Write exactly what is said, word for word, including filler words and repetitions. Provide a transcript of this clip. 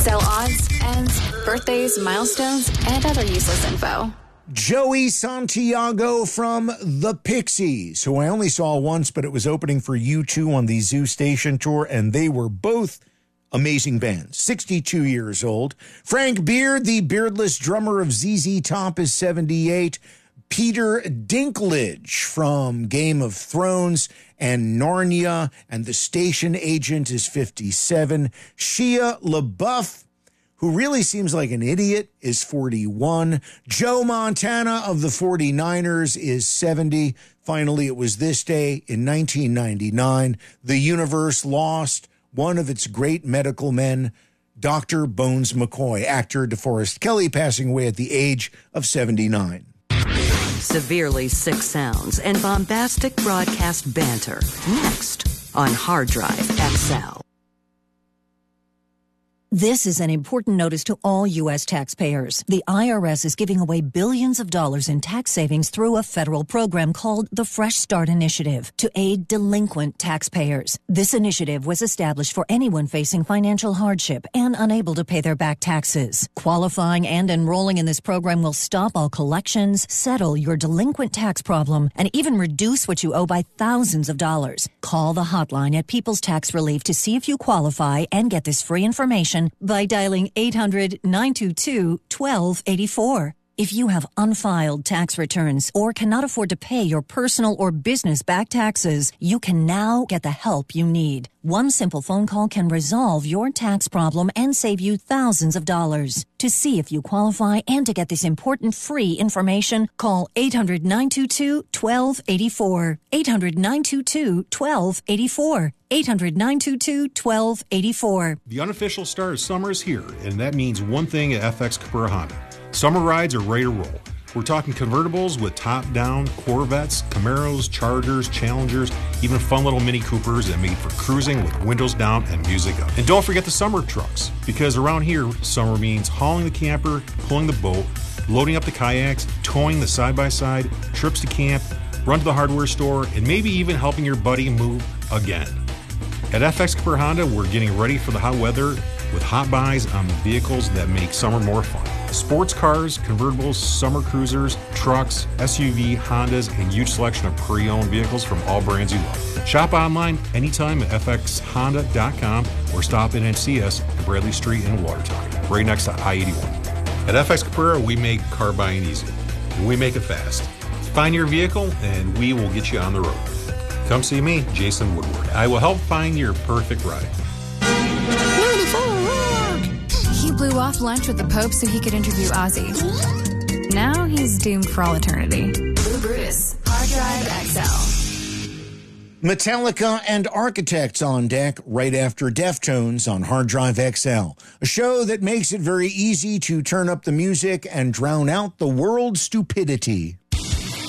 X L odds, ends, birthdays, milestones, and other useless info. Joey Santiago from the Pixies, who I only saw once, but it was opening for U two on the Zoo Station tour, and they were both amazing bands. sixty-two years old. Frank Beard, the beardless drummer of Z Z Top, is seventy-eight. Peter Dinklage from Game of Thrones and Narnia and The Station Agent is fifty-seven. Shia LaBeouf, who really seems like an idiot, is forty-one. Joe Montana of the forty-niners is seventy. Finally, it was this day in nineteen ninety-nine. The universe lost one of its great medical men, Doctor Bones McCoy, actor DeForest Kelley, passing away at the age of seventy-nine. Severely sick sounds and bombastic broadcast banter. Next on Hard Drive X L. This is an important notice to all U S taxpayers. The I R S is giving away billions of dollars in tax savings through a federal program called the Fresh Start Initiative to aid delinquent taxpayers. This initiative was established for anyone facing financial hardship and unable to pay their back taxes. Qualifying and enrolling in this program will stop all collections, settle your delinquent tax problem, and even reduce what you owe by thousands of dollars. Call the hotline at People's Tax Relief to see if you qualify and get this free information by dialing eight hundred, nine two two, one two eight four. If you have unfiled tax returns or cannot afford to pay your personal or business back taxes, you can now get the help you need. One simple phone call can resolve your tax problem and save you thousands of dollars. To see if you qualify and to get this important free information, call eight hundred, nine two two, one two eight four. eight hundred, nine two two, one two eight four. eight hundred, nine two two, one two eight four. The unofficial start of summer is here, and that means one thing at F X Capura Honda. Summer rides are ready to roll. We're talking convertibles with top-down, Corvettes, Camaros, Chargers, Challengers, even fun little Mini Coopers that made for cruising with windows down and music up. And don't forget the summer trucks, because around here, summer means hauling the camper, pulling the boat, loading up the kayaks, towing the side-by-side, trips to camp, run to the hardware store, and maybe even helping your buddy move again. At F X Capura Honda, we're getting ready for the hot weather with hot buys on vehicles that make summer more fun. Sports cars, convertibles, summer cruisers, trucks, S U V, Hondas, and huge selection of pre-owned vehicles from all brands you love. Shop online anytime at f x honda dot com or stop in and see us at Bradley Street in Watertown, right next to I eighty-one. At F X Capura, we make car buying easy, and we make it fast. Find your vehicle, and we will get you on the road. Come see me, Jason Woodward. I will help find your perfect ride. He blew off lunch with the Pope so he could interview Ozzy. Now he's doomed for all eternity. Blue Brutus, Hard Drive X L. Metallica and Architects on deck right after Deftones on Hard Drive X L, a show that makes it very easy to turn up the music and drown out the world's stupidity.